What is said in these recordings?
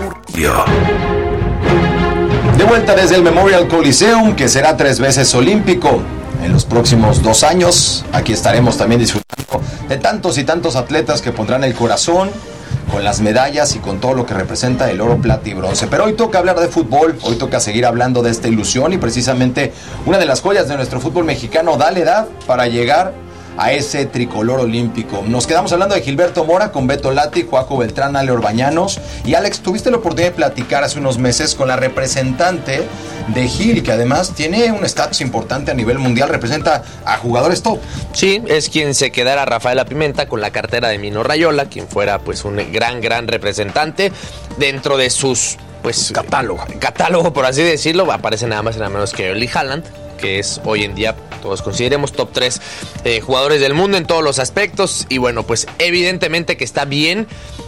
Radio. De vuelta desde el Memorial Coliseum, que será 3 veces olímpico. En los próximos 2 años, aquí estaremos también disfrutando de tantos y tantos atletas que pondrán el corazón con las medallas y con todo lo que representa el oro, plata y bronce. Pero hoy toca hablar de fútbol, hoy toca seguir hablando de esta ilusión y precisamente una de las joyas de nuestro fútbol mexicano da la edad para llegar a ese tricolor olímpico. Nos quedamos hablando de Gilberto Mora con Beto Lati, Juaco Beltrán, Ale Orbañanos. Y Alex, tuviste la oportunidad de platicar hace unos meses con la representante de Gil, que además tiene un estatus importante a nivel mundial, representa a jugadores top. Sí, es quien se quedara Rafaela Pimenta con la cartera de Mino Rayola, quien fuera pues un gran representante dentro de sus pues catálogo, por así decirlo. Aparece nada más y nada menos que Erling Haaland, que es hoy en día, todos consideremos, top 3 jugadores del mundo en todos los aspectos. Y bueno, pues evidentemente que está bien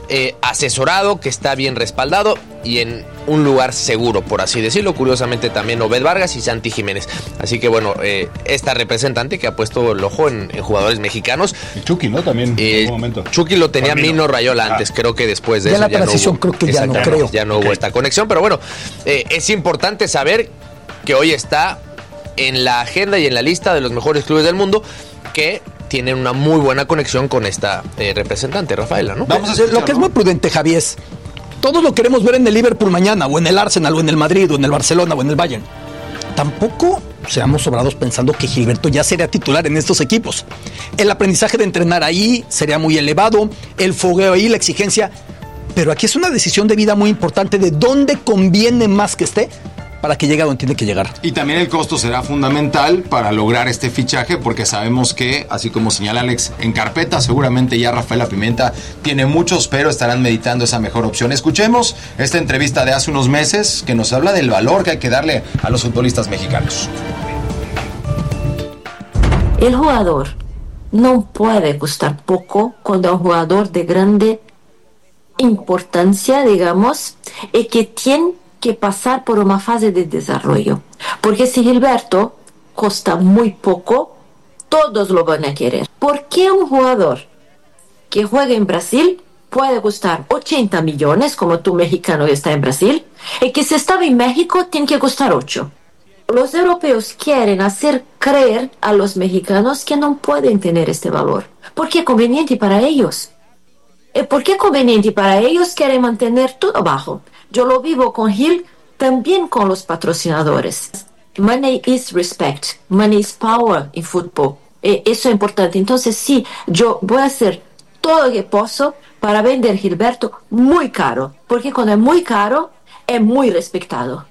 asesorado, que está bien respaldado y en un lugar seguro, por así decirlo. Curiosamente también Obed Vargas y Santi Jiménez. Así que bueno, esta representante que ha puesto el ojo en jugadores mexicanos. Y Chucky, ¿no? También en algún momento. Chucky lo tenía Mino Rayola antes, creo que después de ya eso la transición creo que ya no creo. Ya no hubo esta conexión, pero bueno, es importante saber que hoy está en la agenda y en la lista de los mejores clubes del mundo que tienen una muy buena conexión con esta representante, Rafaela, ¿no? Lo que es muy prudente, Javier, es todos lo queremos ver en el Liverpool mañana, o en el Arsenal, o en el Madrid, o en el Barcelona, o en el Bayern. Tampoco seamos sobrados pensando que Gilberto ya sería titular en estos equipos. El aprendizaje de entrenar ahí sería muy elevado, el fogueo ahí, la exigencia. Pero aquí es una decisión de vida muy importante de dónde conviene más que esté para que llegue a donde tiene que llegar. Y también el costo será fundamental para lograr este fichaje, porque sabemos que, así como señala Alex, en carpeta seguramente ya Rafaela Pimenta tiene muchos, pero estarán meditando esa mejor opción. Escuchemos esta entrevista de hace unos meses que nos habla del valor que hay que darle a los futbolistas mexicanos. El jugador no puede costar poco cuando es un jugador de grande importancia, digamos, y que tiene que pasar por una fase de desarrollo. Porque si Gilberto cuesta muy poco, todos lo van a querer. ¿Por qué un jugador que juega en Brasil puede costar 80 millones, como tú mexicano que está en Brasil, y que si estaba en México tiene que costar 8? Los europeos quieren hacer creer a los mexicanos que no pueden tener este valor, porque es conveniente para ellos. ¿Por qué es conveniente para ellos? Quieren mantener todo bajo. Yo lo vivo con Gil, también con los patrocinadores. Money is respect, money is power en fútbol. Eso es importante. Entonces sí, yo voy a hacer todo lo que puedo para vender Gilberto muy caro, porque cuando es muy caro, es muy respetado.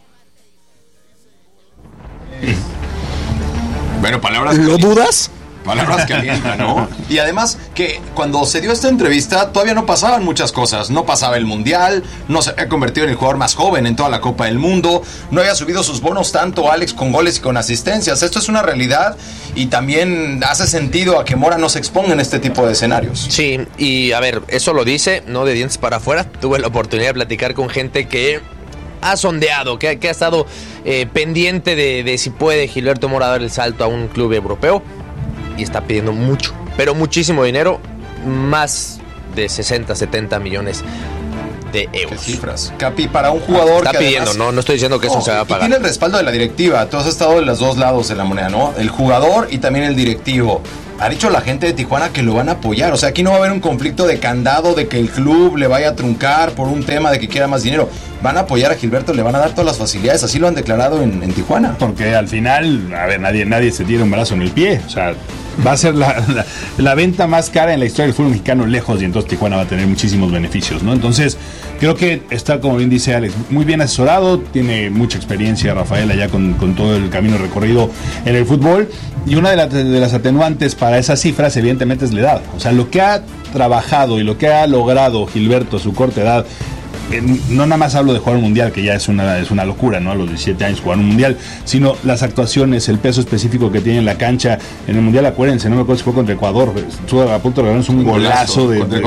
Bueno, palabras. ¿Lo dudas? Palabras que alientan, ¿no? Y además que cuando se dio esta entrevista todavía no pasaban muchas cosas. No pasaba el Mundial, no se había convertido en el jugador más joven en toda la Copa del Mundo, no había subido sus bonos tanto Alex con goles y con asistencias. Esto es una realidad y también hace sentido a que Mora no se exponga en este tipo de escenarios. Sí, y a ver, eso lo dice, no de dientes para afuera. Tuve la oportunidad de platicar con gente que ha sondeado, que ha estado pendiente de si puede Gilberto Mora dar el salto a un club europeo. Y está pidiendo mucho, pero muchísimo dinero, más de 60, 70 millones de euros. ¿Qué cifras? Capi, para un jugador está que pidiendo, además, no estoy diciendo que eso se va a pagar. Tiene el respaldo de la directiva, tú has estado en los dos lados de la moneda, ¿no? El jugador y también el directivo. Ha dicho la gente de Tijuana que lo van a apoyar, o sea, aquí no va a haber un conflicto de candado, de que el club le vaya a truncar por un tema de que quiera más dinero. Van a apoyar a Gilberto, le van a dar todas las facilidades, así lo han declarado en Tijuana. Porque al final, a ver, nadie se tira un brazo en el pie, o sea, va a ser la venta más cara en la historia del fútbol mexicano lejos, y entonces Tijuana va a tener muchísimos beneficios, ¿no? Entonces, creo que está, como bien dice Alex, muy bien asesorado, tiene mucha experiencia Rafaela ya con todo el camino recorrido en el fútbol, y una de las atenuantes para esas cifras evidentemente es la edad. O sea, lo que ha trabajado y lo que ha logrado Gilberto a su corta edad, no nada más hablo de jugar un mundial, que ya es una locura, ¿no? A los 17 años jugar un mundial, sino las actuaciones, el peso específico que tiene en la cancha. En el mundial, acuérdense, no me acuerdo si fue contra Ecuador, estuvo a punto de ganarse un golazo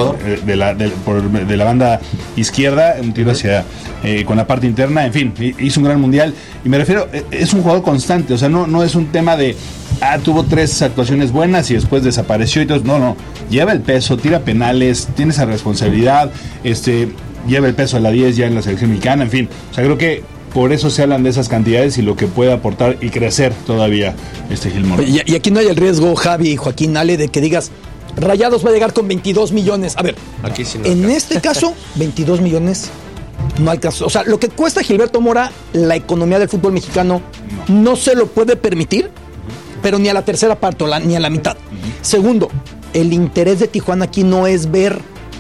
de la banda izquierda, un tiro hacia con la parte interna, en fin, hizo un gran mundial. Y me refiero, es un jugador constante, o sea, no es un tema de tuvo 3 actuaciones buenas y después desapareció y todo. No, lleva el peso, tira penales, tiene esa responsabilidad, lleva el peso de la 10 ya en la selección mexicana, en fin. O sea, creo que por eso se hablan de esas cantidades y lo que puede aportar y crecer todavía Gil Moreno. Y aquí no hay el riesgo, Javi y Joaquín, Ale, de que digas, Rayados va a llegar con 22 millones. A ver, aquí sí no en alcanza. este caso, 22 millones no alcanza. O sea, lo que cuesta Gilberto Mora, la economía del fútbol mexicano no se lo puede permitir, pero ni a la tercera parte, ni a la mitad. Segundo, el interés de Tijuana aquí no es ver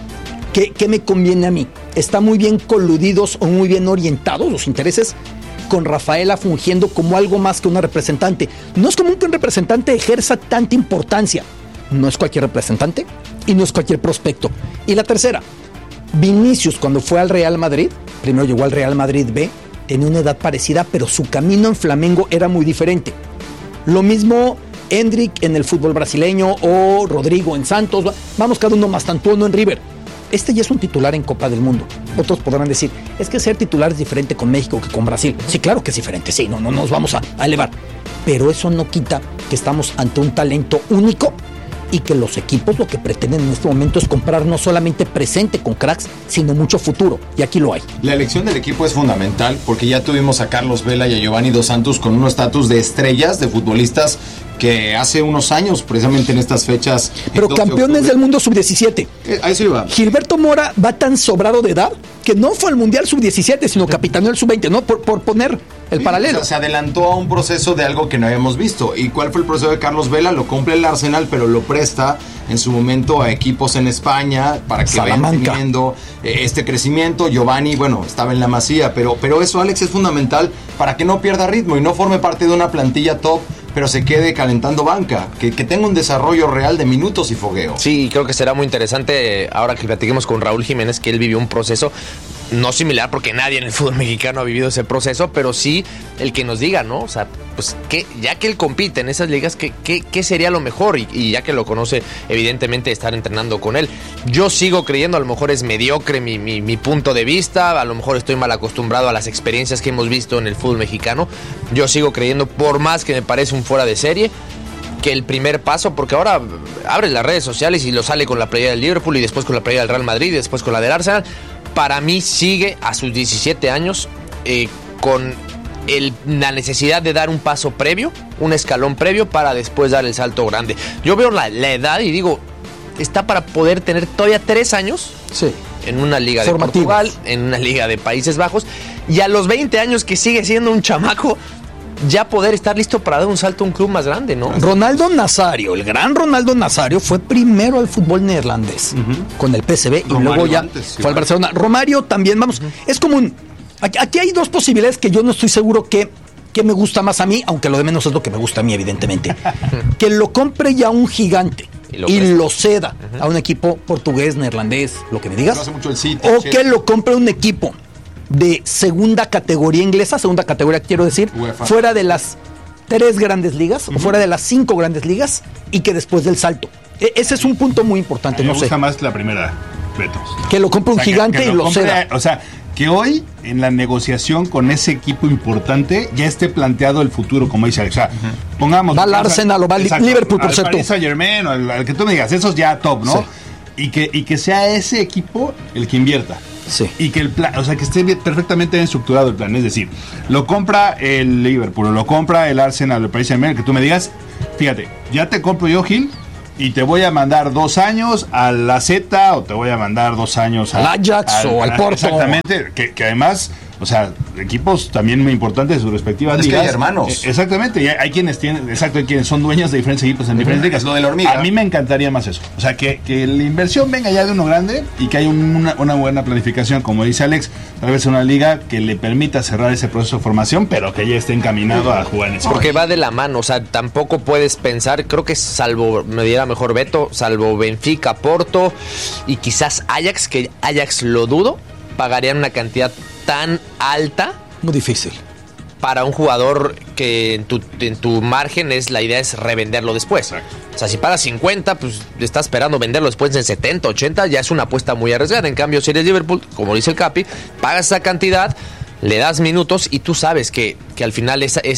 qué me conviene a mí. Está muy bien coludidos o muy bien orientados los intereses con Rafaela fungiendo como algo más que una representante. No es común que un representante ejerza tanta importancia. No es cualquier representante y no es cualquier prospecto. Y la tercera, Vinicius cuando fue al Real Madrid, primero llegó al Real Madrid B, tenía una edad parecida, pero su camino en Flamengo era muy diferente. Lo mismo Endrick en el fútbol brasileño o Rodrigo en Santos. Vamos cada uno más, tanto uno en River. Este ya es un titular en Copa del Mundo. Otros podrán decir, es que ser titular es diferente con México que con Brasil. Sí, claro que es diferente, sí, no nos vamos a elevar. Pero eso no quita que estamos ante un talento único y que los equipos lo que pretenden en este momento es comprar no solamente presente con cracks, sino mucho futuro. Y aquí lo hay. La elección del equipo es fundamental porque ya tuvimos a Carlos Vela y a Giovanni Dos Santos con un estatus de estrellas, de futbolistas que hace unos años, precisamente en estas fechas... Pero campeones del mundo sub-17. Ahí sí va. Gilberto Mora va tan sobrado de edad que no fue al Mundial sub-17, sino capitaneó el sub-20, ¿no? Por poner el paralelo. O sea, se adelantó a un proceso de algo que no habíamos visto. ¿Y cuál fue el proceso de Carlos Vela? Lo compra el Arsenal, pero lo presta en su momento a equipos en España para que vayan teniendo este crecimiento. Giovanni, bueno, estaba en la Masía, pero eso, Alex, es fundamental para que no pierda ritmo y no forme parte de una plantilla top, pero se quede calentando banca, que tenga un desarrollo real de minutos y fogueo. Sí, creo que será muy interesante ahora que platiquemos con Raúl Jiménez, que él vivió un proceso no similar, porque nadie en el fútbol mexicano ha vivido ese proceso, pero sí el que nos diga, ¿no? O sea, pues ya que él compite en esas ligas, ¿qué sería lo mejor? Y ya que lo conoce, evidentemente, estar entrenando con él. Yo sigo creyendo, a lo mejor es mediocre mi punto de vista, a lo mejor estoy mal acostumbrado a las experiencias que hemos visto en el fútbol mexicano. Yo sigo creyendo, por más que me parece un fuera de serie, que el primer paso, porque ahora abre las redes sociales y lo sale con la playera del Liverpool y después con la playera del Real Madrid y después con la del Arsenal. Para mí sigue a sus 17 años con la necesidad de dar un paso previo, un escalón previo para después dar el salto grande. Yo veo la edad y digo, está para poder tener todavía 3 años en una liga de Portugal, en una liga de Países Bajos, y a los 20 años que sigue siendo un chamaco, ya poder estar listo para dar un salto a un club más grande, ¿no? Ronaldo Nazario, el gran Ronaldo Nazario, fue primero al fútbol neerlandés con el PSV y luego ya fue al Barcelona. Romario también, vamos, es común. Aquí hay dos posibilidades que yo no estoy seguro que me gusta más a mí, aunque lo de menos es lo que me gusta a mí, evidentemente. Que lo compre ya un gigante y lo ceda a un equipo portugués, neerlandés, lo que me digas. Hace mucho el City, o que lo compre un equipo de segunda categoría inglesa, segunda categoría quiero decir, UEFA, fuera de las 3 grandes ligas o fuera de las 5 grandes ligas, y que después del salto. Ese es un punto muy importante. Me gusta más la primera, Beto. Que lo compre un gigante y lo ceda. O sea, que hoy en la negociación con ese equipo importante ya esté planteado el futuro, como dice Alex. O sea, pongamos... Va al Arsenal o va al Liverpool, por cierto. Paris Saint-Germain, o al que tú me digas, esos ya top, ¿no? Sí. Y que sea ese equipo el que invierta. Sí. Y que el plan, o sea, que esté perfectamente bien estructurado el plan. Es decir, lo compra el Liverpool, o lo compra el Arsenal, o el Paris Saint-Germain, que tú me digas, fíjate, ya te compro yo, Gil, y te voy a mandar 2 años a la Z, o te voy a mandar 2 años al Ajax o al Porto. Exactamente, que además, o sea, equipos también muy importantes de sus respectivas ligas. Es que hay hermanos. Exactamente, y hay quienes tienen, hay quienes son dueños de diferentes equipos en diferentes ligas. Lo de la hormiga. A mí me encantaría más eso. O sea, que la inversión venga ya de uno grande y que haya una buena planificación, como dice Alex, tal vez una liga que le permita cerrar ese proceso de formación, pero que ya esté encaminado a jugar en ese Porque va de la mano, o sea, tampoco puedes pensar, creo que salvo, me diera mejor Beto, salvo Benfica, Porto y quizás Ajax, que Ajax lo dudo, pagarían una cantidad tan alta. Muy difícil. Para un jugador que en tu margen la idea es revenderlo después. Exacto. O sea, si pagas 50, pues estás esperando venderlo después en 70, 80, ya es una apuesta muy arriesgada. En cambio, si eres Liverpool, como dice el Capi, pagas esa cantidad, le das minutos y tú sabes que al final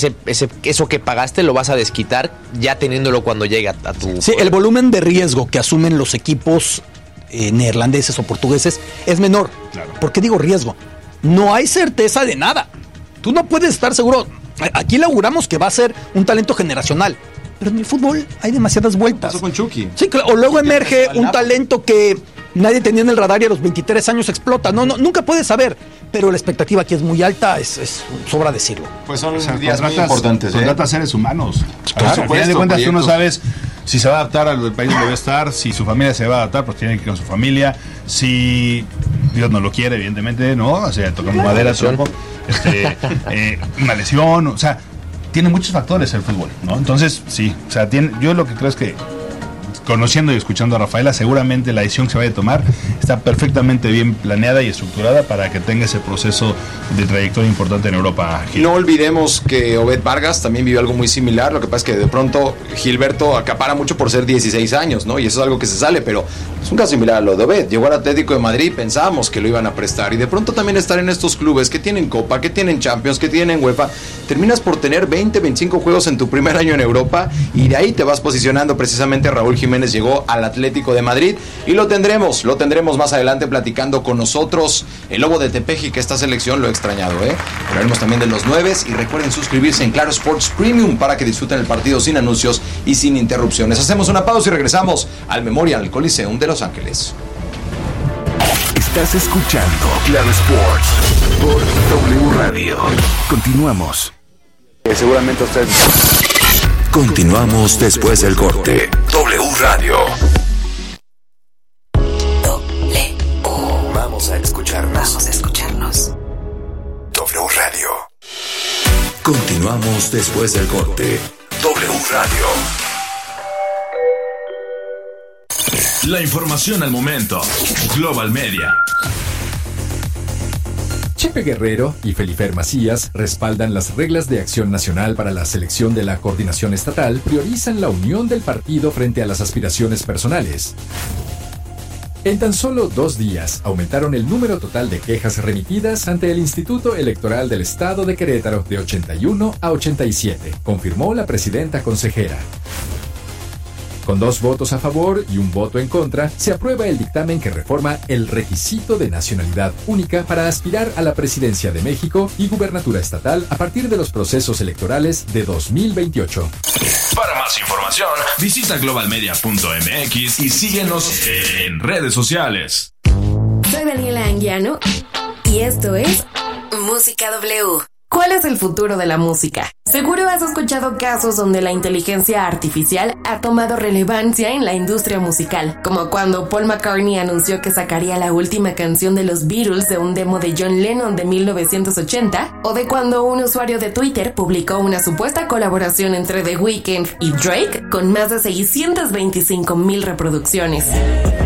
eso que pagaste lo vas a desquitar ya teniéndolo cuando llegue a tu... Sí, el volumen de riesgo que asumen los equipos neerlandeses o portugueses es menor. Claro. ¿Por qué digo riesgo? No hay certeza de nada. Tú no puedes estar seguro. Aquí le auguramos que va a ser un talento generacional. Pero en el fútbol hay demasiadas vueltas. Pasó con Chucky. Sí, claro. O luego emerge un talento que nadie tenía en el radar y a los 23 años explota. No, nunca puedes saber. Pero la expectativa aquí es muy alta, es sobra decirlo. Pues son días muy importantes. Contratas seres humanos. Claro, al final de cuentas tú no sabes si se va a adaptar al país donde va a estar, si su familia se va a adaptar, pues tiene que ir con su familia. Si Dios no lo quiere, evidentemente, ¿no? O sea, tocamos madera, una lesión, o sea, tiene muchos factores el fútbol, ¿no? Entonces, sí, o sea, yo lo que creo es que, conociendo y escuchando a Rafaela, seguramente la decisión que se vaya a tomar está perfectamente bien planeada y estructurada para que tenga ese proceso de trayectoria importante en Europa. No olvidemos que Obed Vargas también vivió algo muy similar. Lo que pasa es que de pronto Gilberto acapara mucho por ser 16 años, ¿no? Y eso es algo que se sale, pero es un caso similar a lo de Obed. Llegó al Atlético de Madrid, pensábamos que lo iban a prestar, y de pronto también estar en estos clubes que tienen Copa, que tienen Champions, que tienen UEFA, terminas por tener 20, 25 juegos en tu primer año en Europa, y de ahí te vas posicionando. Precisamente Raúl Jiménez llegó al Atlético de Madrid y lo tendremos más adelante platicando con nosotros. El Lobo de Tepeji, que esta selección lo he extrañado, hablaremos también de los 9 y recuerden suscribirse en Claro Sports Premium para que disfruten el partido sin anuncios y sin interrupciones. Hacemos una pausa y regresamos al Memorial Coliseum de Los Ángeles. Estás escuchando Claro Sports por W Radio. Continuamos. Seguramente usted. Continuamos después del corte. W Radio. W. Vamos a escucharnos. W Radio. Continuamos después del corte. W Radio. La información al momento. Global Media. Chepe Guerrero y Felifer Macías respaldan las reglas de acción nacional para la selección de la coordinación estatal, priorizan la unión del partido frente a las aspiraciones personales. En tan solo 2 días aumentaron el número total de quejas remitidas ante el Instituto Electoral del Estado de Querétaro de 81 a 87, confirmó la presidenta consejera. Con 2 votos a favor y 1 voto en contra, se aprueba el dictamen que reforma el requisito de nacionalidad única para aspirar a la presidencia de México y gubernatura estatal a partir de los procesos electorales de 2028. Para más información, visita globalmedia.mx y síguenos en redes sociales. Soy Daniela Anguiano y esto es Música W. ¿Cuál es el futuro de la música? Seguro has escuchado casos donde la inteligencia artificial ha tomado relevancia en la industria musical, como cuando Paul McCartney anunció que sacaría la última canción de los Beatles de un demo de John Lennon de 1980, o de cuando un usuario de Twitter publicó una supuesta colaboración entre The Weeknd y Drake con más de 625,000 reproducciones.